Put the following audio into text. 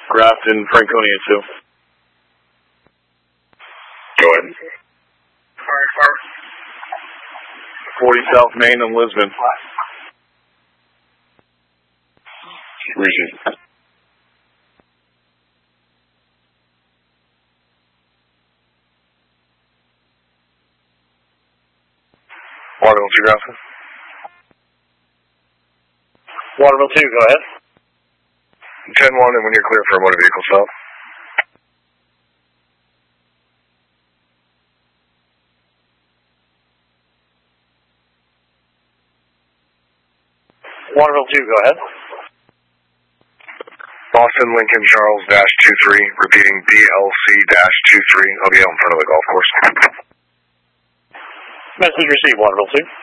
Grafton, Franconia 2. Go ahead. 40 South Main and Lisbon. Receive. Waterville 2, Grafton. Waterville 2, go ahead. 10-1, and when you're clear for a motor vehicle stop. Waterville 2, go ahead. Boston Lincoln Charles -23, repeating BLC -23. I'll be out in front of the golf course. Message received, Waterville 2.